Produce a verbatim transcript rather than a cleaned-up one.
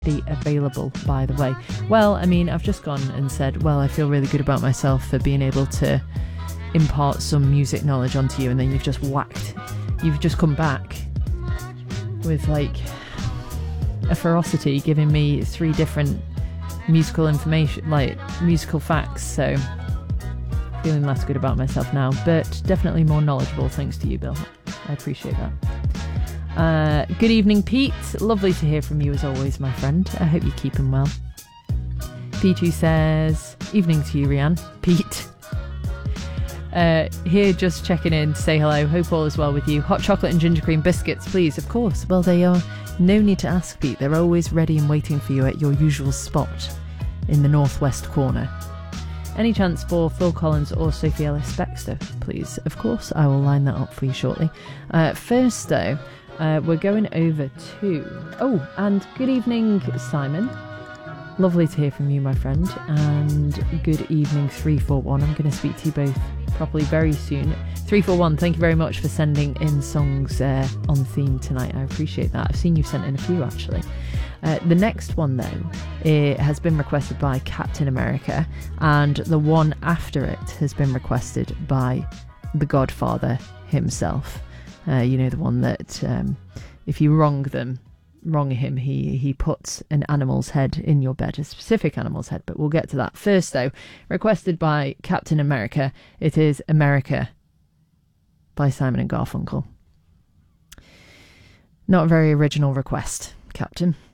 available, by the way. Well, I mean, I've just gone and said, well, I feel really good about myself for being able to impart some music knowledge onto you, and then you've just whacked, you've just come back with like a ferocity, giving me three different musical information, like musical facts. So feeling less good about myself now, but definitely more knowledgeable thanks to you, Bill. I appreciate that. Uh, good evening, Pete. Lovely to hear from you as always, my friend. I hope you're keeping well. P two says, evening to you, Rianne. Pete. Uh, here just checking in to say hello. Hope all is well with you. Hot chocolate and ginger cream biscuits, please. Of course. Well, they are. No need to ask, Pete. They're always ready and waiting for you at your usual spot in the northwest corner. Any chance for Phil Collins or Sophie Ellis-Bextor, please? Of course, I will line that up for you shortly. Uh, first, though, Uh, we're going over to... Oh, and good evening, Simon. Lovely to hear from you, my friend. And good evening, three four one. I'm going to speak to you both properly very soon. three four one, thank you very much for sending in songs uh, on theme tonight. I appreciate that. I've seen you sent in a few, actually. Uh, the next one, though, it has been requested by Captain America. And the one after it has been requested by the Godfather himself. Uh, you know, the one that um, if you wrong them, wrong him, he, he puts an animal's head in your bed, a specific animal's head, but we'll get to that. First, though, requested by Captain America, it is America by Simon and Garfunkel. Not a very original request, Captain.